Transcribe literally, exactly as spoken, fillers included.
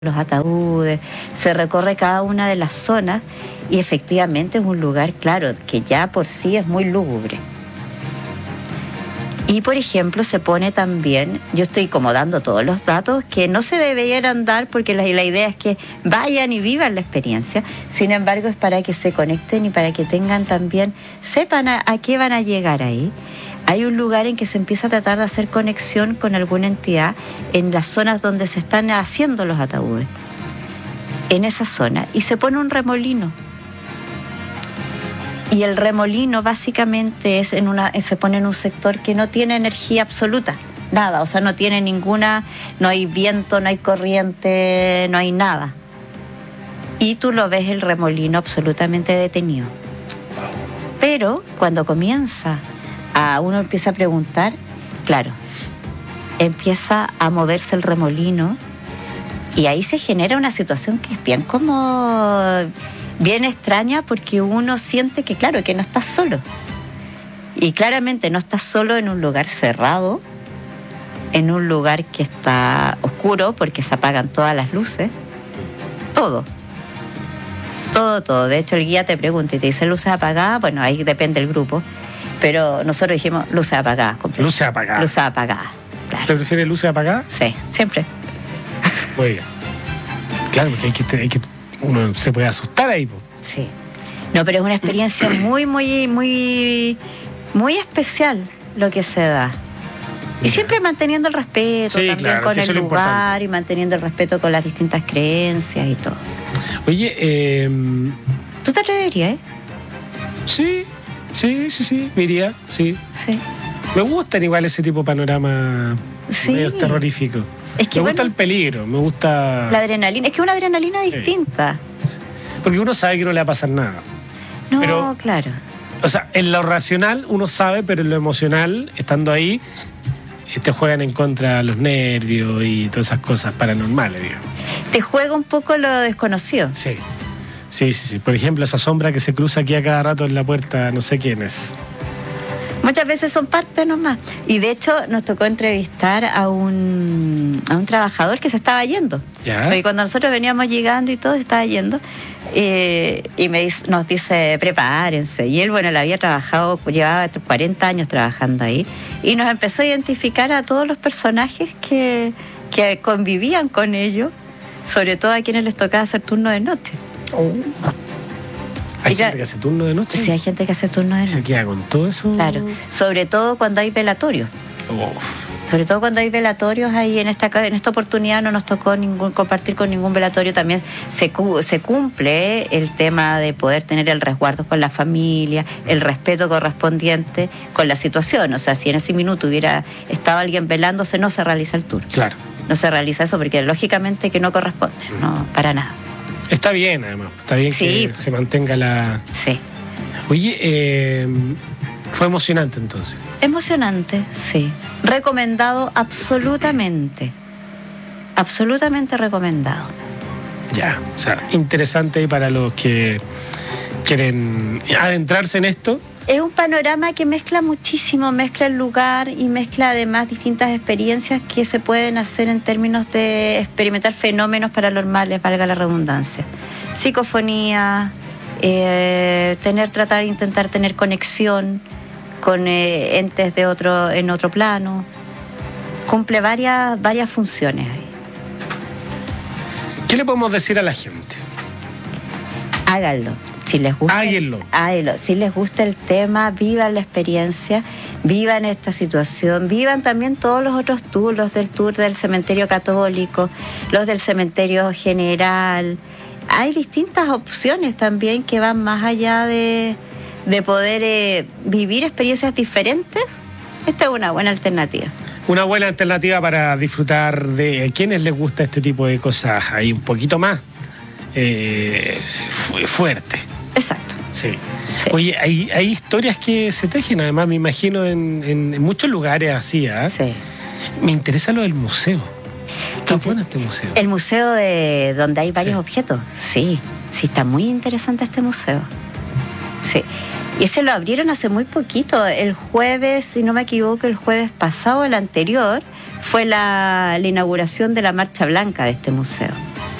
los ataúdes, se recorre cada una de las zonas y efectivamente es un lugar, claro, que ya por sí es muy lúgubre. Y por ejemplo se pone también, yo estoy como dando todos los datos que no se deberían dar porque la, la idea es que vayan y vivan la experiencia, sin embargo es para que se conecten y para que tengan también, sepan a, a qué van a llegar ahí. Hay un lugar en que se empieza a tratar de hacer conexión con alguna entidad en las zonas donde se están haciendo los ataúdes, en esa zona, y se pone un remolino. Y el remolino básicamente es en una, se pone en un sector que no tiene energía absoluta, nada, o sea, no tiene ninguna, no hay viento, no hay corriente, no hay nada. Y tú lo ves el remolino absolutamente detenido. Pero cuando comienza a uno empieza a preguntar, claro, empieza a moverse el remolino y ahí se genera una situación que es bien como bien extraña porque uno siente que claro, que no estás solo. Y claramente no estás solo en un lugar cerrado, en un lugar que está oscuro porque se apagan todas las luces, todo. Todo, todo. De hecho, el guía te pregunta y te dice luces apagadas, bueno, ahí depende del grupo. Pero nosotros dijimos luces apagadas. Luces apagadas. Luces apagadas, claro. ¿Te prefieres luces apagadas? Sí, siempre. Muy bien. Claro, porque hay que, hay que, uno se puede asustar ahí. Po. Sí. No, pero es una experiencia muy, muy, muy, muy especial lo que se da. Y yeah. Siempre manteniendo el respeto sí, también claro, con el lugar importante. Y manteniendo el respeto con las distintas creencias y todo. Oye, eh... ¿tú te atreverías, eh? Sí. Sí, sí, sí, me iría, sí. Sí. Me gustan igual ese tipo de panorama sí. medio terrorífico. Es que, me gusta bueno, el peligro, me gusta... La adrenalina, es que es una adrenalina sí. distinta. Porque uno sabe que no le va a pasar nada. No, pero, claro. O sea, en lo racional uno sabe, pero en lo emocional, estando ahí, te juegan en contra los nervios y todas esas cosas paranormales, digamos. Te juega un poco lo desconocido. Sí. Sí, sí, sí. Por ejemplo, esa sombra que se cruza aquí a cada rato en la puerta, no sé quién es. Muchas veces son parte nomás. Y de hecho nos tocó entrevistar a un, a un trabajador que se estaba yendo. ¿Ya? Porque cuando nosotros veníamos llegando y todo, se estaba yendo. Eh, y me dice, nos dice, prepárense. Y él, bueno, él había trabajado, llevaba cuarenta años trabajando ahí. Y nos empezó a identificar a todos los personajes que, que convivían con ellos, sobre todo a quienes les tocaba hacer turno de noche. Oh. ¿Hay Mira, gente que hace turno de noche? Sí, hay gente que hace turno de noche. ¿Se queda con todo eso? Claro, sobre todo cuando hay velatorios. Oh. Sobre todo cuando hay velatorios, ahí en esta, en esta oportunidad no nos tocó ningún, compartir con ningún velatorio. También se, se cumple el tema de poder tener el resguardo con la familia, el respeto correspondiente con la situación. O sea, si en ese minuto hubiera estado alguien velándose, no se realiza el turno. Claro. No se realiza eso porque lógicamente que no corresponde, no, para nada. Está bien, además. Está bien sí. que se mantenga la... Sí. Oye, eh, fue emocionante entonces. Emocionante, sí. Recomendado absolutamente. Absolutamente recomendado. Ya, o sea, interesante para los que quieren adentrarse en esto. Es un panorama que mezcla muchísimo, mezcla el lugar y mezcla además distintas experiencias que se pueden hacer en términos de experimentar fenómenos paranormales, valga la redundancia. Psicofonía, eh, tener, tratar, intentar tener conexión con eh, entes de otro, en otro plano. Cumple varias, varias funciones ahí. ¿Qué le podemos decir a la gente? Háganlo. Si les gusta, háganlo. háganlo. Si les gusta el tema, vivan la experiencia, vivan esta situación, vivan también todos los otros tours, los del tour del cementerio católico, los del cementerio general. Hay distintas opciones también que van más allá de, de poder eh, vivir experiencias diferentes. Esta es una buena alternativa. Una buena alternativa para disfrutar de quienes les gusta este tipo de cosas ahí un poquito más eh, fu- fuerte. Exacto. Sí. sí. Oye, hay, hay historias que se tejen, además, me imagino, en, en, en muchos lugares así, ¿eh? Sí. Me interesa lo del museo. ¿Está bueno este museo? El museo de donde hay varios sí. objetos. Sí, sí, está muy interesante este museo. Sí. Y ese lo abrieron hace muy poquito, el jueves, si no me equivoco, el jueves pasado, el anterior, fue la, la inauguración de la Marcha Blanca de este museo.